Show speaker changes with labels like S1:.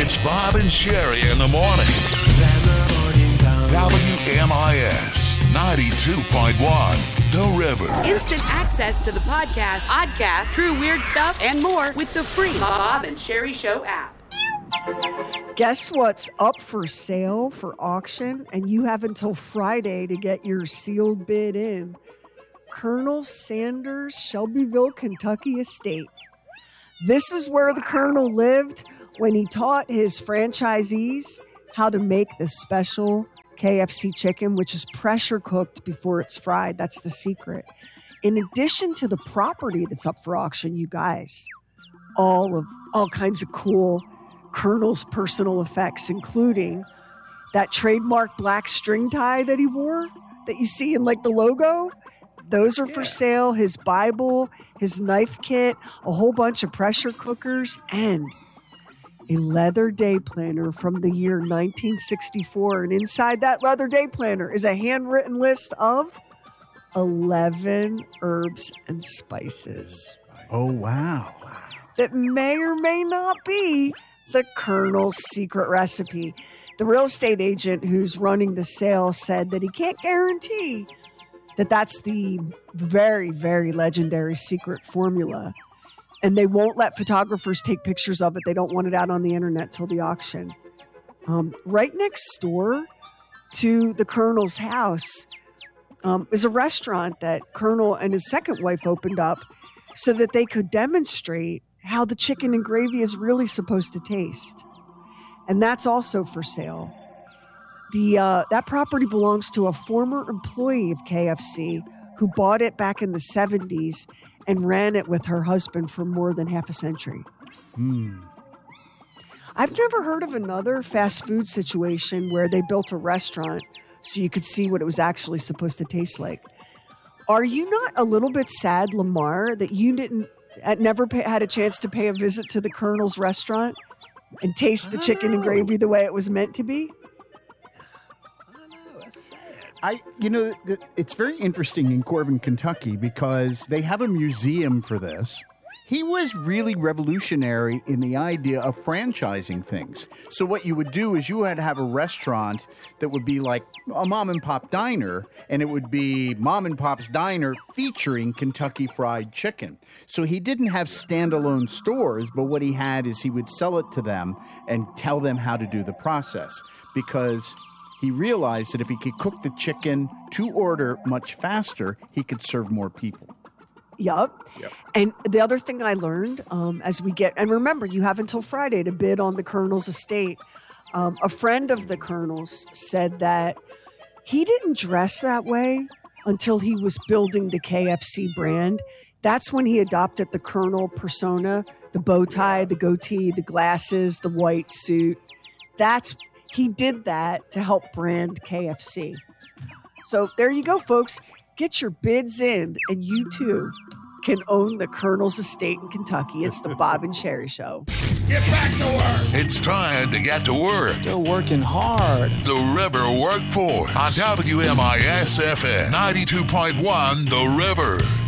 S1: It's Bob and Sherry in the morning. WMIS 92.1, The River.
S2: Instant access to the podcast, true weird stuff, and more with the free Bob and Sherry Show app.
S3: Guess what's up for sale for auction? And you have until Friday to get your sealed bid in. Colonel Sanders' Shelbyville, Kentucky estate. This is where the Colonel lived when he taught his franchisees how to make the special KFC chicken, which is pressure cooked before it's fried. That's the secret. In addition to the property that's up for auction, you guys, all kinds of cool Colonel's personal effects, including that trademark black string tie that he wore that you see in like the logo. Those are for sale. His Bible, his knife kit, a whole bunch of pressure cookers, and a leather day planner from the year 1964. And inside that leather day planner is a handwritten list of 11 herbs and spices.
S4: Oh, wow.
S3: That may or may not be the Colonel's secret recipe. The real estate agent who's running the sale said that he can't guarantee that that's the very, very legendary secret formula. And they won't let photographers take pictures of it. They don't want it out on the internet till the auction. Right next door to the Colonel's house is a restaurant that Colonel and his second wife opened up so that they could demonstrate how the chicken and gravy is really supposed to taste. And that's also for sale. That property belongs to a former employee of KFC who bought it back in the 70s and ran it with her husband for more than half a century. I've never heard of another fast food situation where they built a restaurant so you could see what it was actually supposed to taste like. Are you not a little bit sad, Lamar, that you never had a chance to pay a visit to the Colonel's restaurant and taste the chicken and gravy the way it was meant to be?
S4: It's very interesting in Corbin, Kentucky, because they have a museum for this. He was really revolutionary in the idea of franchising things. So what you would do is you had to have a restaurant that would be like a mom and pop diner, and it would be Mom and Pop's Diner featuring Kentucky Fried Chicken. So he didn't have standalone stores, but what he had is he would sell it to them and tell them how to do the process, because he realized that if he could cook the chicken to order much faster, he could serve more people.
S3: Yep. And the other thing I learned as we get, and remember, you have until Friday to bid on the Colonel's estate. A friend of the Colonel's said that he didn't dress that way until he was building the KFC brand. That's when he adopted the Colonel persona, the bow tie, the goatee, the glasses, the white suit. He did that to help brand KFC. So there you go, folks. Get your bids in, and you too can own the Colonel's estate in Kentucky. It's the Bob and Sherry Show.
S1: Get back to work. It's time to get to work.
S5: Still working hard.
S1: The River Workforce on WMIS FM 92.1, The River.